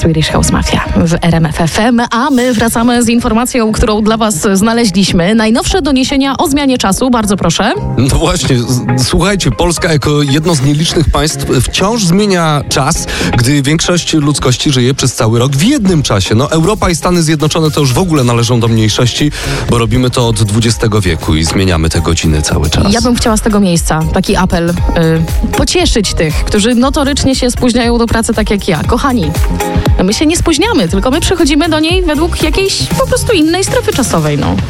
Swedish House Mafia w RMF FM, a my wracamy z informacją, którą dla was znaleźliśmy. Najnowsze doniesienia o zmianie czasu, bardzo proszę. No właśnie, słuchajcie, Polska jako jedno z nielicznych państw wciąż zmienia czas, gdy większość ludzkości żyje przez cały rok w jednym czasie. No Europa i Stany Zjednoczone to już w ogóle należą do mniejszości, bo robimy to od XX wieku i zmieniamy te godziny cały czas. Ja bym chciała z tego miejsca taki apel pocieszyć tych, którzy notorycznie się spóźniają do pracy tak jak ja. Kochani, my się nie spóźniamy, tylko my przychodzimy do niej według jakiejś po prostu innej strefy czasowej, no.